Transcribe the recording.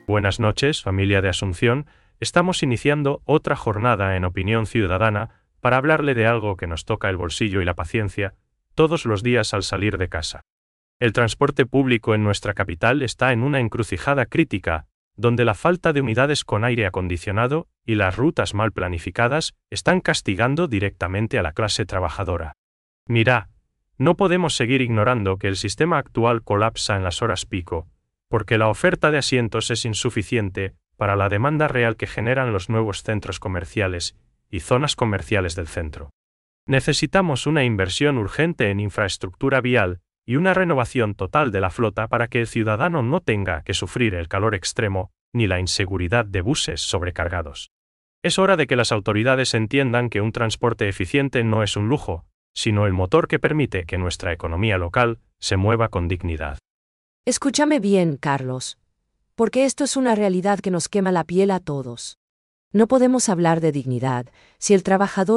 Buenas noches, familia de Asunción. Estamos iniciando otra jornada en Opinión Ciudadana para hablarle de algo que nos toca el bolsillo y la paciencia todos los días al salir de casa. El transporte público en nuestra capital está en una encrucijada crítica, donde la falta de unidades con aire acondicionado y las rutas mal planificadas están castigando directamente a la clase trabajadora. Mira, no podemos seguir ignorando que el sistema actual colapsa en las horas pico, porque la oferta de asientos es insuficiente para la demanda real que generan los nuevos centros comerciales y zonas comerciales del centro. Necesitamos una inversión urgente en infraestructura vial y una renovación total de la flota para que el ciudadano no tenga que sufrir el calor extremo ni la inseguridad de buses sobrecargados. Es hora de que las autoridades entiendan que un transporte eficiente no es un lujo, sino el motor que permite que nuestra economía local se mueva con dignidad. Escúchame bien, Carlos. Porque esto es una realidad que nos quema la piel a todos. No podemos hablar de dignidad si el trabajador